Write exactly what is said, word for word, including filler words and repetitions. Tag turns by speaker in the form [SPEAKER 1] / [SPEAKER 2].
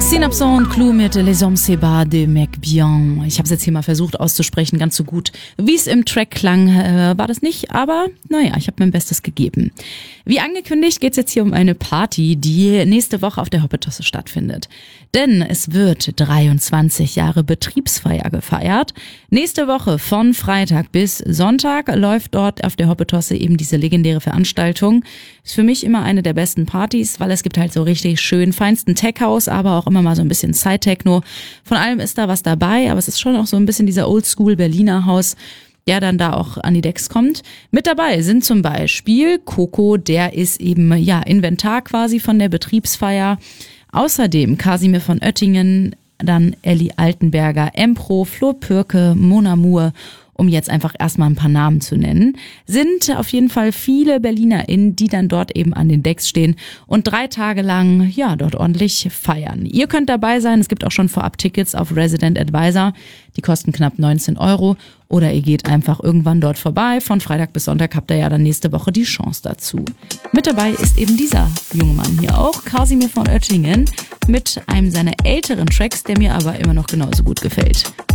[SPEAKER 1] Synapson und Clou mit Les Hommes Seba de Mec Bien. Ich habe es jetzt hier mal versucht auszusprechen, ganz so gut, wie es im Track klang, äh, war das nicht, aber naja, ich habe mein Bestes gegeben. Wie angekündigt geht es jetzt hier um eine Party, die nächste Woche auf der Hoppetosse stattfindet. Denn es wird dreiundzwanzig Jahre Betriebsfeier gefeiert. Nächste Woche von Freitag bis Sonntag läuft dort auf der Hoppetosse eben diese legendäre Veranstaltung. Ist für mich immer eine der besten Partys, weil es gibt halt so richtig schön feinsten Tech-House, aber auch immer mal so ein bisschen Side-Techno. Von allem ist da was dabei, aber es ist schon auch so ein bisschen dieser Oldschool Berliner Haus, der dann da auch an die Decks kommt. Mit dabei sind zum Beispiel Coco, der ist eben ja Inventar quasi von der Betriebsfeier. Außerdem Kasimir von Oettingen, dann Elli Altenberger, Empro, Flo Pürke, Mon Amour, um jetzt einfach erstmal ein paar Namen zu nennen, sind auf jeden Fall viele BerlinerInnen, die dann dort eben an den Decks stehen und drei Tage lang, ja, dort ordentlich feiern. Ihr könnt dabei sein, es gibt auch schon Vorab-Tickets auf Resident Advisor, die kosten knapp neunzehn Euro oder ihr geht einfach irgendwann dort vorbei. Von Freitag bis Sonntag habt ihr ja dann nächste Woche die Chance dazu. Mit dabei ist eben dieser junge Mann hier auch, Kasimir von Oettingen, mit einem seiner älteren Tracks, der mir aber immer noch genauso gut gefällt.